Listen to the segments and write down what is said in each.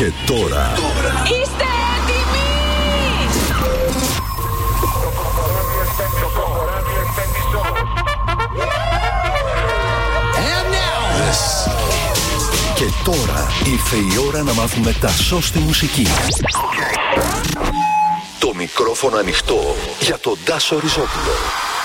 Και τώρα. Είστε έτοιμοι? Και τώρα ήρθε η ώρα να μάθουμε τα σως στη μουσική. Το μικρόφωνο ανοιχτό για τον Τάσο Ριζόπουλο.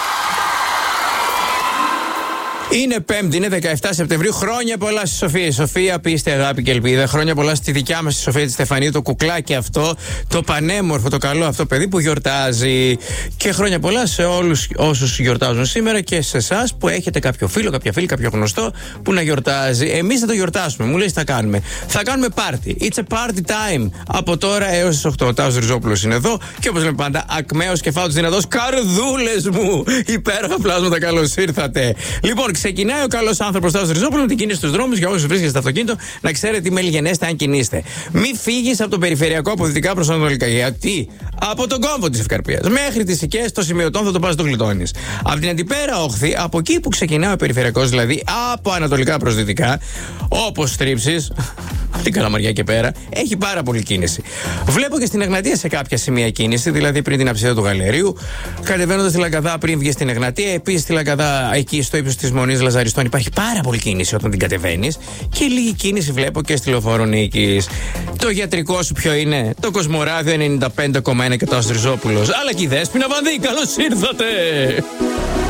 Είναι Πέμπτη, είναι 17 Σεπτεμβρίου. Χρόνια πολλά στη Σοφία. Σοφία, πείστε, αγάπη και ελπίδα. Χρόνια πολλά στη δικιά μας τη Σοφία τη Στεφανίου, το κουκλάκι αυτό, το πανέμορφο, το καλό αυτό παιδί που γιορτάζει. Και χρόνια πολλά σε όλους όσους γιορτάζουν σήμερα και σε εσάς που έχετε κάποιο φίλο, κάποια φίλη, κάποιο γνωστό που να γιορτάζει. Εμείς θα το γιορτάσουμε. Μου λέει τι θα κάνουμε. Θα κάνουμε party. It's a party time. Από τώρα έως τις 8. Ο Τάσος Ριζόπουλος είναι εδώ και όπως λέμε πάντα, ακμαίος και φάουτς δυνατός. Καρδούλες μου! Υπέροχα πλάσματα, καλώς ήρθατε. Λοιπόν, ξεκινάει ο καλός άνθρωπος Τάσος Ριζόπουλος με την κίνηση στους δρόμους. Για όσους βρίσκεστε στο αυτοκίνητο, να ξέρετε τι μελιγενέστε αν κινείστε. Μη φύγεις από το περιφερειακό από δυτικά προς ανατολικά. Γιατί από τον κόμβο της Ευκαρπίας μέχρι τις Οικές, το σημειωτών θα το πας, το γλιτώνεις. Από την αντιπέρα όχθη, από εκεί που ξεκινάει ο περιφερειακός, δηλαδή από ανατολικά προς δυτικά, όπως στρίψεις, από την Καλαμαριά και πέρα, έχει πάρα πολύ κίνηση. Βλέπω και στην Εγνατία σε κάποια σημεία κίνηση, δηλαδή πριν την αψίδα του Γαλερίου, κατεβαίνοντας τη Λαγκαδά πριν βγει στην Εγνατία. Επίσης στη Λαγκαδά, εκεί στο ύψος της Μονής Λαζαριστών, υπάρχει πάρα πολύ κίνηση όταν την κατεβαίνεις. Και λίγη κίνηση βλέπω και στη Λεωφόρο Νίκης. Το γιατρικό σου ποιο είναι? Το Κοσμοράδιο 95,1 και το Ριζόπουλος. Αλλά και η Δέσποινα Βανδύ, καλώς ήρθατε!